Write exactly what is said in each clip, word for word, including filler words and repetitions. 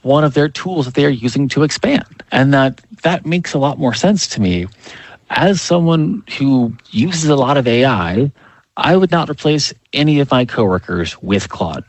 one of their tools that they are using to expand. And that that makes a lot more sense to me. As someone who uses a lot of A I, I would not replace any of my coworkers with Claude.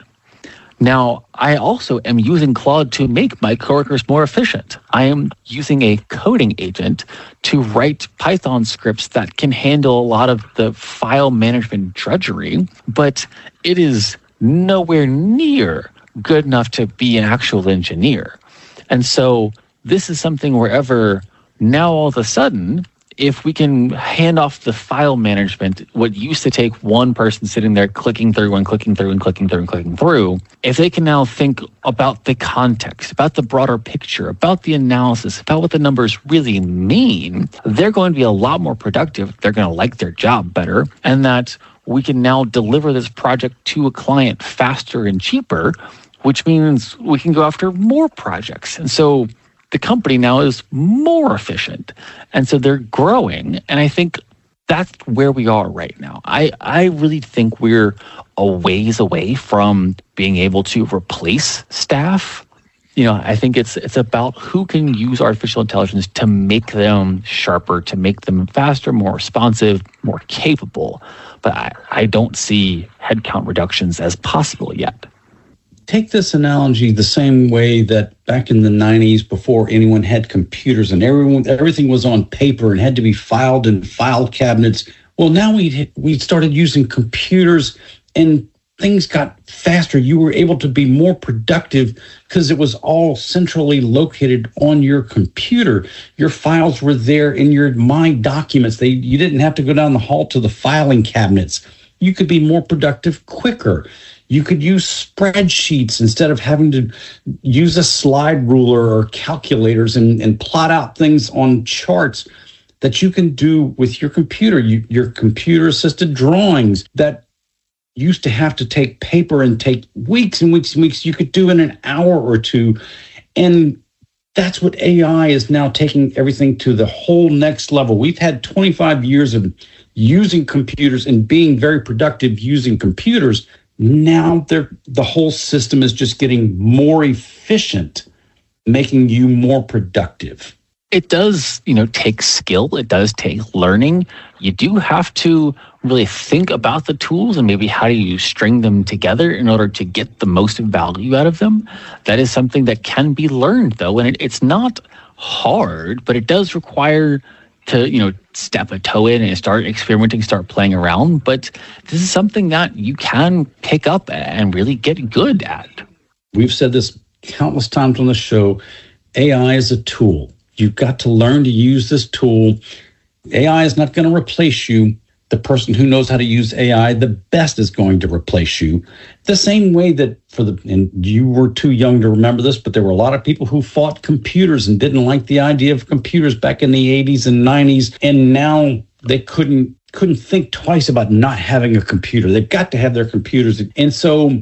Now, I also am using Claude to make my coworkers more efficient. I am using a coding agent to write Python scripts that can handle a lot of the file management drudgery, but it is nowhere near good enough to be an actual engineer. And so this is something wherever now all of a sudden, if we can hand off the file management, what used to take one person sitting there clicking through and clicking through and clicking through and clicking through, if they can now think about the context, about the broader picture, about the analysis, about what the numbers really mean, they're going to be a lot more productive. They're going to like their job better. And that we can now deliver this project to a client faster and cheaper, which means we can go after more projects. And so the company now is more efficient. And so they're growing. And I think that's where we are right now. I, I really think we're a ways away from being able to replace staff. You know, I think it's it's about who can use artificial intelligence to make them sharper, to make them faster, more responsive, more capable. But I, I don't see headcount reductions as possible yet. Take this analogy the same way that back in the nineties, before anyone had computers and everyone everything was on paper and had to be filed in file cabinets. Well, now we we started using computers and things got faster. You were able to be more productive because it was all centrally located on your computer. Your files were there in your My Documents. They you didn't have to go down the hall to the filing cabinets. You could be more productive quicker. You could use spreadsheets instead of having to use a slide ruler or calculators and, and plot out things on charts that you can do with your computer, you, your computer-assisted drawings that used to have to take paper and take weeks and weeks and weeks. You could do in an hour or two. And that's what A I is now taking everything to the whole next level. We've had twenty-five years of using computers and being very productive using computers. Now they're, the whole system is just getting more efficient, making you more productive. It does, you know, take skill. It does take learning. You do have to really think about the tools and maybe how do you string them together in order to get the most value out of them. That is something that can be learned, though, and it, it's not hard, but it does require to, you know, step a toe in and start experimenting, start playing around. But this is something that you can pick up and really get good at. We've said this countless times on the show. A I is a tool. You've got to learn to use this tool. A I is not going to replace you. The person who knows how to use A I the best is going to replace you. The same way that for the, and you were too young to remember this, but there were a lot of people who fought computers and didn't like the idea of computers back in the eighties and nineties. And now they couldn't, couldn't think twice about not having a computer. They've got to have their computers. And so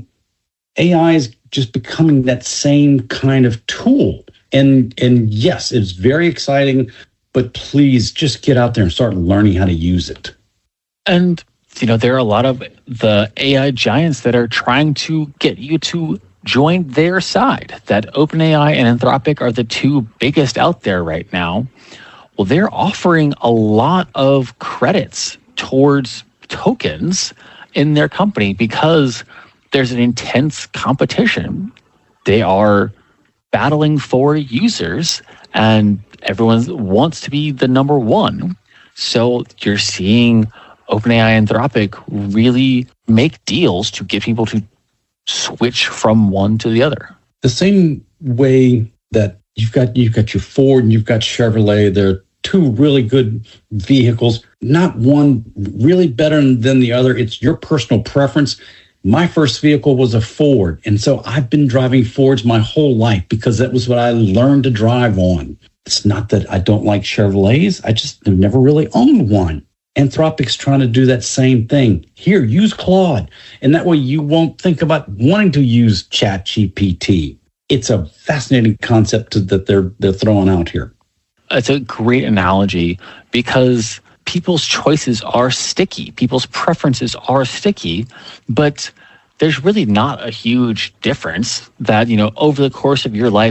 A I is just becoming that same kind of tool. And, and yes, it's very exciting, but please just get out there and start learning how to use it. And, you know, there are a lot of the A I giants that are trying to get you to join their side. That OpenAI and Anthropic are the two biggest out there right now. Well, they're offering a lot of credits towards tokens in their company because there's an intense competition. They are battling for users and everyone wants to be the number one. So you're seeing OpenAI and Anthropic really make deals to get people to switch from one to the other. The same way that you've got you've got your Ford and you've got Chevrolet, they're two really good vehicles, not one really better than the other. It's your personal preference. My first vehicle was a Ford, and so I've been driving Fords my whole life because that was what I learned to drive on. It's not that I don't like Chevrolets. I just have never really owned one. Anthropic's trying to do that same thing. Here, use Claude, and that way you won't think about wanting to use ChatGPT. It's a fascinating concept that they're they're throwing out here. It's a great analogy because people's choices are sticky. People's preferences are sticky, but there's really not a huge difference that, you know, over the course of your life,